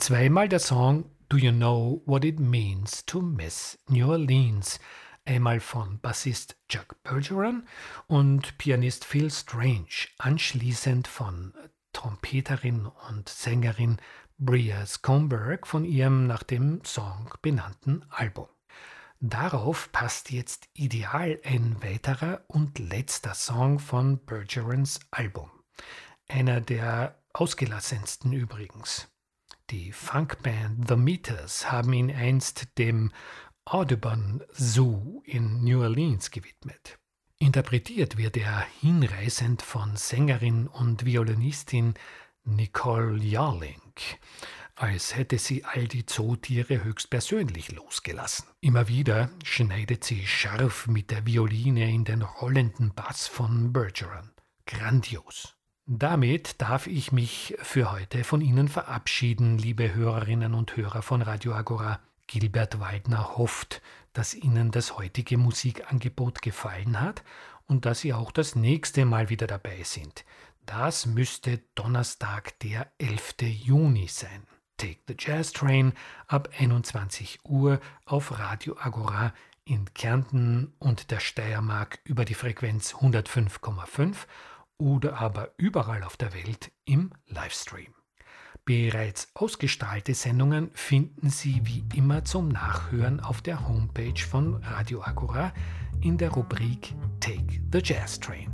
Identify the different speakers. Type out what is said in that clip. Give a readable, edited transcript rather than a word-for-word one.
Speaker 1: Zweimal der Song Do You Know What It Means to Miss New Orleans? Einmal von Bassist Chuck Bergeron und Pianist Phil Strange, anschließend von Trompeterin und Sängerin Bria Skomberg von ihrem nach dem Song benannten Album. Darauf passt jetzt ideal ein weiterer und letzter Song von Bergerons Album. Einer der ausgelassensten übrigens. Die Funkband The Meters haben ihn einst dem Audubon Zoo in New Orleans gewidmet. Interpretiert wird er hinreißend von Sängerin und Violinistin Nicole Yarling, als hätte sie all die Zootiere höchstpersönlich losgelassen. Immer wieder schneidet sie scharf mit der Violine in den rollenden Bass von Bergeron. Grandios. Damit darf ich mich für heute von Ihnen verabschieden, liebe Hörerinnen und Hörer von Radio Agora. Gilbert Waldner hofft, dass Ihnen das heutige Musikangebot gefallen hat und dass Sie auch das nächste Mal wieder dabei sind. Das müsste Donnerstag, der 11. Juni sein. Take the Jazz Train ab 21 Uhr auf Radio Agora in Kärnten und der Steiermark über die Frequenz 105,5 oder aber überall auf der Welt im Livestream. Bereits ausgestrahlte Sendungen finden Sie wie immer zum Nachhören auf der Homepage von Radio Agora in der Rubrik Take the Jazz Train.